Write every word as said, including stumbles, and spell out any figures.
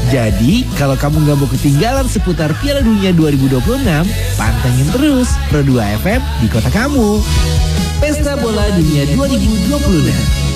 Jadi, kalau kamu nggak mau ketinggalan seputar Piala Dunia dua ribu dua puluh enam, pantengin terus Pro dua F M di kota kamu. Pesta Bola Dunia dua ribu dua puluh enam.